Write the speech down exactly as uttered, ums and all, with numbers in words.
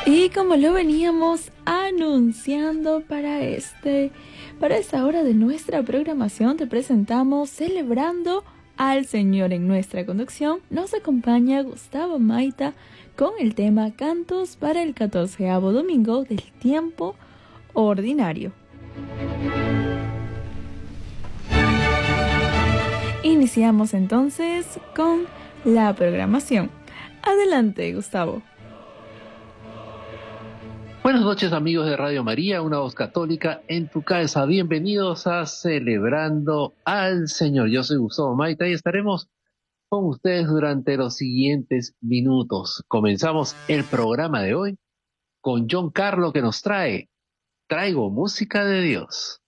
Y como lo veníamos anunciando para este, para esta hora de nuestra programación, te presentamos Celebrando al Señor. En nuestra conducción nos acompaña Gustavo Maita con el tema Cantos para el catorceavo domingo del tiempo ordinario. Iniciamos entonces con la programación. Adelante, Gustavo. Buenas noches, amigos de Radio María, una voz católica en tu casa. Bienvenidos a Celebrando al Señor. Yo soy Gustavo Maita y estaremos con ustedes durante los siguientes minutos. Comenzamos el programa de hoy con John Carlo, que nos trae Traigo música de Dios.